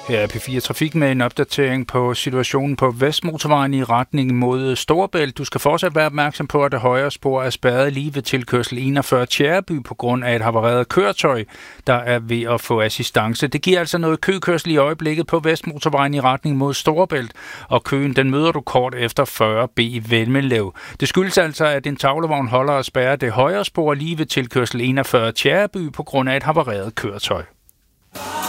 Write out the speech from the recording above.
Her er P4 Trafik med en opdatering på situationen på Vestmotorvejen i retning mod Storebælt. Du skal fortsat være opmærksom på, at det højre spor er spærret lige ved tilkørsel 41 Tjæreby på grund af et havareret køretøj, der er ved at få assistance. Det giver altså noget køkørsel i øjeblikket på Vestmotorvejen i retning mod Storebælt, og køen den møder du kort efter 40B i Vemmellev. Det skyldes altså, at en tavlevogn holder og spærrer det højre spor lige ved tilkørsel 41 Tjæreby på grund af et havareret køretøj.